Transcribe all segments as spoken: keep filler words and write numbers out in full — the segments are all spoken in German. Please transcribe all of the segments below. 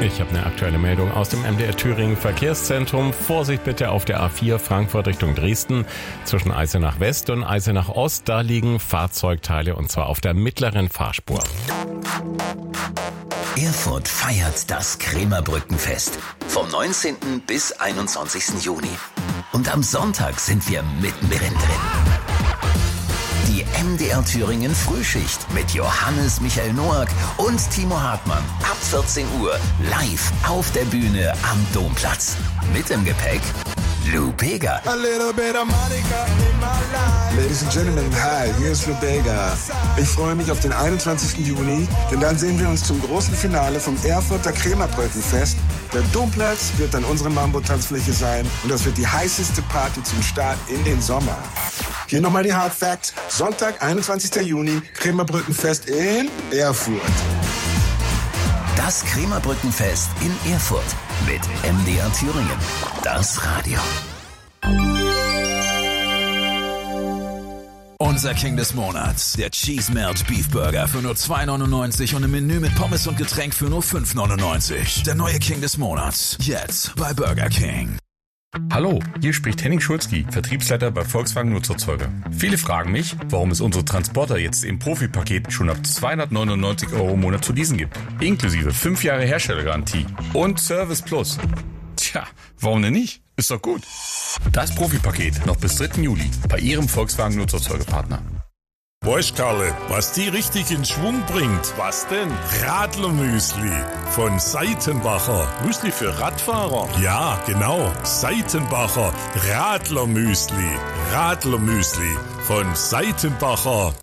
Ich habe eine aktuelle Meldung aus dem M D R Thüringen Verkehrszentrum. Vorsicht bitte auf der A vier Frankfurt Richtung Dresden zwischen Eisenach West und Eisenach Ost. Da liegen Fahrzeugteile und zwar auf der mittleren Fahrspur. Erfurt feiert das Krämerbrückenfest vom neunzehnten bis einundzwanzigsten Juni. Und am Sonntag sind wir mittendrin drin. Die M D R Thüringen Frühschicht mit Johannes Michael Noack und Timo Hartmann. Ab vierzehn Uhr live auf der Bühne am Domplatz. Mit im Gepäck Lou Bega. Ladies and Gentlemen, hi, hier ist Lou Bega. Ich freue mich auf den einundzwanzigsten Juni, denn dann sehen wir uns zum großen Finale vom Erfurter Krämerbrückenfest. Der Domplatz wird dann unsere Mambo-Tanzfläche sein und das wird die heißeste Party zum Start in den Sommer. Hier nochmal die Hard Facts. Sonntag, einundzwanzigsten Juni, Krämerbrückenfest in Erfurt. Das Krämerbrückenfest in Erfurt mit M D R Thüringen. Das Radio. Unser King des Monats, der Cheese Melt Beef Burger für nur zwei neunundneunzig und ein Menü mit Pommes und Getränk für nur fünf neunundneunzig. Der neue King des Monats, jetzt bei Burger King. Hallo, hier spricht Henning Schulzki, Vertriebsleiter bei Volkswagen Nutzerzeuger. Viele fragen mich, warum es unsere Transporter jetzt im Profipaket schon ab zweihundertneunundneunzig Euro im Monat zu leasen gibt. Inklusive fünf Jahre Herstellergarantie und Service Plus. Tja, warum denn nicht? Ist doch gut. Das Profipaket noch bis dritten Juli bei Ihrem Volkswagen Nutzerzeugerpartner. Weißt Karle, was die richtig in Schwung bringt? Was denn? Radlermüsli von Seitenbacher. Müsli für Radfahrer? Ja, genau. Seitenbacher Radlermüsli. Radlermüsli von Seitenbacher.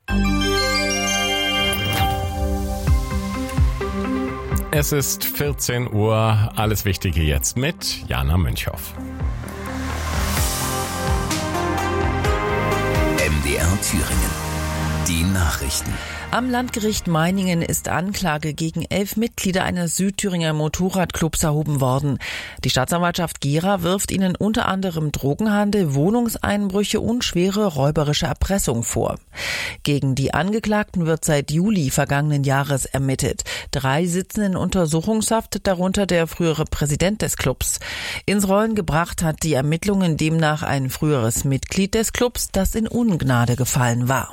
Es ist vierzehn Uhr. Alles Wichtige jetzt mit Jana Münchhoff. M D R Thüringen. Die Nachrichten. Am Landgericht Meiningen ist Anklage gegen elf Mitglieder eines Südthüringer Motorradclubs erhoben worden. Die Staatsanwaltschaft Gera wirft ihnen unter anderem Drogenhandel, Wohnungseinbrüche und schwere räuberische Erpressung vor. Gegen die Angeklagten wird seit Juli vergangenen Jahres ermittelt. Drei sitzen in Untersuchungshaft, darunter der frühere Präsident des Clubs. Ins Rollen gebracht hat die Ermittlungen demnach ein früheres Mitglied des Clubs, das in Ungnade gefallen war.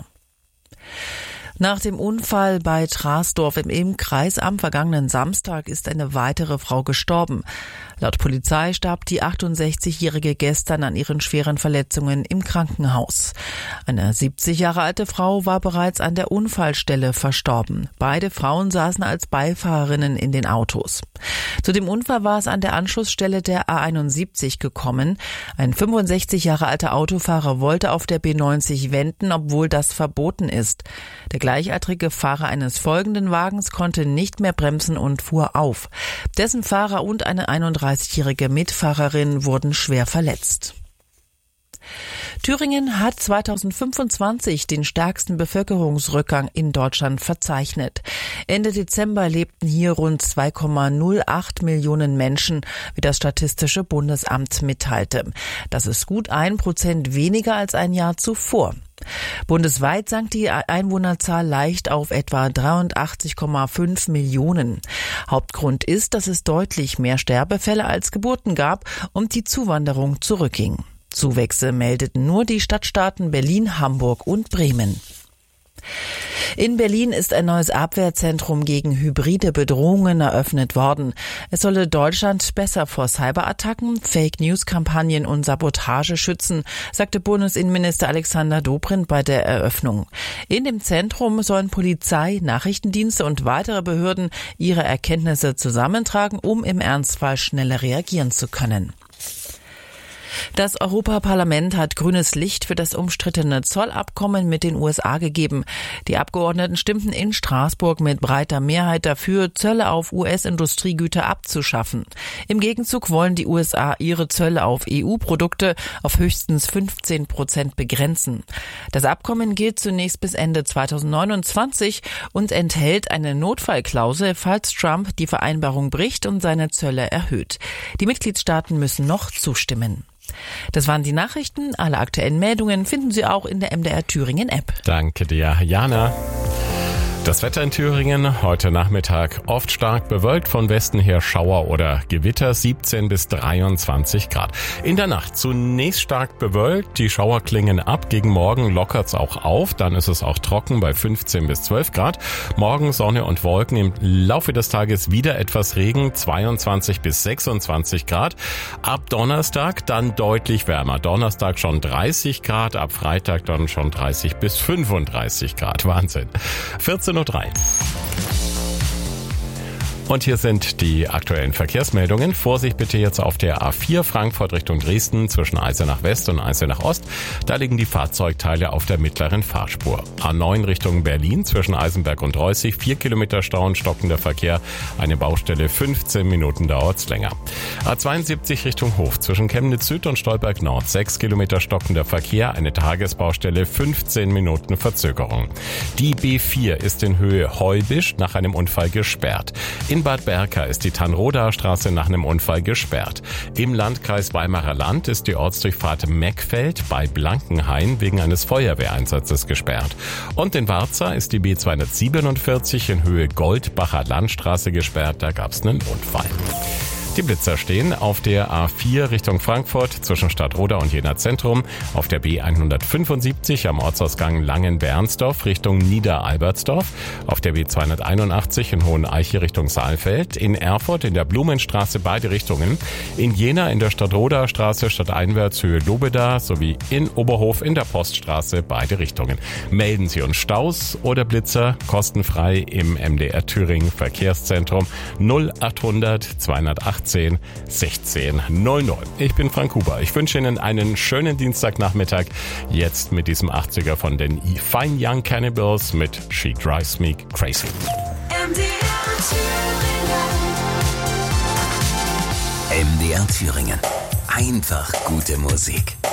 Nach dem Unfall bei Trasdorf im Ilm-Kreis am vergangenen Samstag ist eine weitere Frau gestorben. Laut Polizei starb die achtundsechzigjährige gestern an ihren schweren Verletzungen im Krankenhaus. Eine siebzig Jahre alte Frau war bereits an der Unfallstelle verstorben. Beide Frauen saßen als Beifahrerinnen in den Autos. Zu dem Unfall war es an der Anschlussstelle der A einundsiebzig gekommen. Ein fünfundsechzig Jahre alter Autofahrer wollte auf der B neunzig wenden, obwohl das verboten ist. Der gleichaltrige Fahrer eines folgenden Wagens konnte nicht mehr bremsen und fuhr auf. Dessen Fahrer und eine einunddreißigjährige Mitfahrerin wurden schwer verletzt. Thüringen hat zweitausendfünfundzwanzig den stärksten Bevölkerungsrückgang in Deutschland verzeichnet. Ende Dezember lebten hier rund zwei Komma null acht Millionen Menschen, wie das Statistische Bundesamt mitteilte. Das ist gut ein Prozent weniger als ein Jahr zuvor. Bundesweit sank die Einwohnerzahl leicht auf etwa dreiundachtzig Komma fünf Millionen. Hauptgrund ist, dass es deutlich mehr Sterbefälle als Geburten gab und die Zuwanderung zurückging. Zuwächse meldeten nur die Stadtstaaten Berlin, Hamburg und Bremen. In Berlin ist ein neues Abwehrzentrum gegen hybride Bedrohungen eröffnet worden. Es solle Deutschland besser vor Cyberattacken, Fake-News-Kampagnen und Sabotage schützen, sagte Bundesinnenminister Alexander Dobrindt bei der Eröffnung. In dem Zentrum sollen Polizei, Nachrichtendienste und weitere Behörden ihre Erkenntnisse zusammentragen, um im Ernstfall schneller reagieren zu können. Das Europaparlament hat grünes Licht für das umstrittene Zollabkommen mit den U S A gegeben. Die Abgeordneten stimmten in Straßburg mit breiter Mehrheit dafür, Zölle auf U S-Industriegüter abzuschaffen. Im Gegenzug wollen die U S A ihre Zölle auf E U-Produkte auf höchstens fünfzehn Prozent begrenzen. Das Abkommen gilt zunächst bis Ende zweitausendneunundzwanzig und enthält eine Notfallklausel, falls Trump die Vereinbarung bricht und seine Zölle erhöht. Die Mitgliedstaaten müssen noch zustimmen. Das waren die Nachrichten. Alle aktuellen Meldungen finden Sie auch in der M D R Thüringen App. Danke dir, Jana. Das Wetter in Thüringen heute Nachmittag oft stark bewölkt, von Westen her Schauer oder Gewitter, siebzehn bis dreiundzwanzig Grad. In der Nacht zunächst stark bewölkt, die Schauer klingen ab, gegen Morgen lockert's auch auf, dann ist es auch trocken bei fünfzehn bis zwölf Grad. Morgen Sonne und Wolken, im Laufe des Tages wieder etwas Regen, zweiundzwanzig bis sechsundzwanzig Grad. Ab Donnerstag dann deutlich wärmer, Donnerstag schon dreißig Grad, ab Freitag dann schon dreißig bis fünfunddreißig Grad, Wahnsinn. vierzehn Uhr drei. Und hier sind die aktuellen Verkehrsmeldungen. Vorsicht bitte jetzt auf der A vier Frankfurt Richtung Dresden zwischen Eisenach West und Eisenach Ost. Da liegen die Fahrzeugteile auf der mittleren Fahrspur. A neun Richtung Berlin zwischen Eisenberg und Reußig. Vier Kilometer Stau und stockender Verkehr. Eine Baustelle, fünfzehn Minuten dauert's länger. A zweiundsiebzig Richtung Hof zwischen Chemnitz Süd und Stolberg Nord. Sechs Kilometer stockender Verkehr. Eine Tagesbaustelle, fünfzehn Minuten Verzögerung. Die B vier ist in Höhe Heubisch nach einem Unfall gesperrt. In Bad Berka ist die Tanrodaer Straße nach einem Unfall gesperrt. Im Landkreis Weimarer Land ist die Ortsdurchfahrt Meckfeld bei Blankenhain wegen eines Feuerwehreinsatzes gesperrt. Und in Warza ist die B zweihundertsiebenundvierzig in Höhe Goldbacher Landstraße gesperrt, da gab es einen Unfall. Die Blitzer stehen auf der A vier Richtung Frankfurt zwischen Stadtroda und Jena Zentrum, auf der B hundertfünfundsiebzig am Ortsausgang Langen-Bernsdorf Richtung Niederalbertsdorf, auf der B zweihunderteinundachtzig in Hoheneiche Richtung Saalfeld, in Erfurt in der Blumenstraße beide Richtungen, in Jena in der Stadtrodaer Straße stadteinwärts Höhe Lobeda sowie in Oberhof in der Poststraße beide Richtungen. Melden Sie uns Staus oder Blitzer kostenfrei im M D R Thüringen Verkehrszentrum null achthundert zweihundertachtzehn sechzehn null null. Ich bin Frank Huber. Ich wünsche Ihnen einen schönen Dienstagnachmittag. Jetzt mit diesem achtziger von den Fine Young Cannibals mit She Drives Me Crazy. M D R Thüringen. Einfach gute Musik.